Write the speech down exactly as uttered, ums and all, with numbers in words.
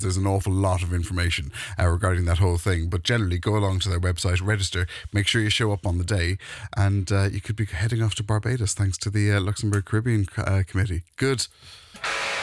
there's an awful lot of information uh, regarding that whole thing. But generally, go along to their website, register, make sure you show up on the day, and uh, you could be heading off to Barbados thanks to the uh, Luxembourg Caribbean uh, Committee. Good.